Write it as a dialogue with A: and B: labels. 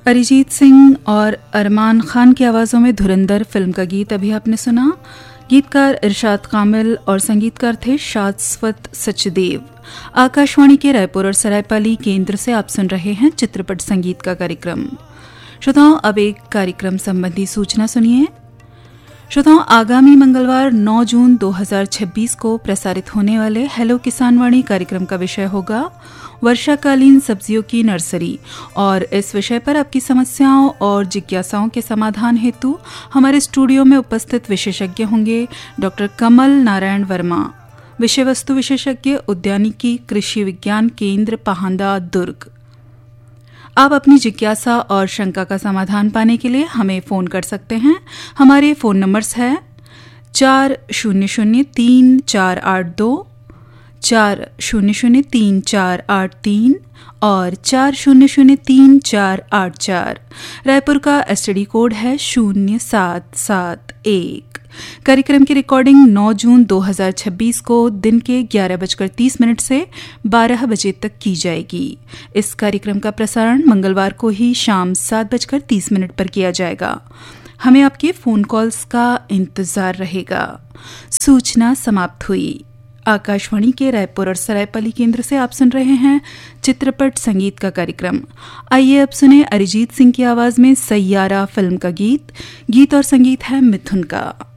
A: अरिजीत सिंह और अरमान खान की आवाज़ों में धुरंधर फिल्म का गीत अभी आपने सुना। गीतकार इरशाद कामिल और संगीतकार थे शाश्वत सचदेव। आकाशवाणी के रायपुर और सरायपाली केंद्र से आप सुन रहे हैं चित्रपट संगीत का कार्यक्रम। श्रोताओं, अब एक कार्यक्रम संबंधी सूचना सुनिए। श्रोताओं, आगामी मंगलवार 9 जून 2026 को प्रसारित होने वाले हेलो किसानवाणी कार्यक्रम का विषय होगा वर्षाकालीन सब्जियों की नर्सरी, और इस विषय पर आपकी समस्याओं और जिज्ञासाओं के समाधान हेतु हमारे स्टूडियो में उपस्थित विशेषज्ञ होंगे डॉक्टर कमल नारायण वर्मा, विषय वस्तु विशेषज्ञ, उद्यानिकी कृषि विज्ञान केंद्र पाहंदा, दुर्ग। आप अपनी जिज्ञासा और शंका का समाधान पाने के लिए हमें फ़ोन कर सकते हैं। हमारे फ़ोन नंबर्स हैं 4003482482, 40034883 और 40034884। रायपुर का एसटीडी कोड है 0771। कार्यक्रम की रिकॉर्डिंग 9 जून 2026 को दिन के 11:30 से 12 बजे तक की जाएगी। इस कार्यक्रम का प्रसारण मंगलवार को ही शाम 7:30 पर किया जाएगा। हमें आपके फ़ोन कॉल्स का इंतज़ार रहेगा। सूचना समाप्त हुई। आकाशवाणी के रायपुर और सरायपाली केंद्र से आप सुन रहे हैं चित्रपट संगीत का कार्यक्रम। आइए अब सुने अरिजीत सिंह की आवाज़ में सैयारा फिल्म का गीत और संगीत है मिथुन का।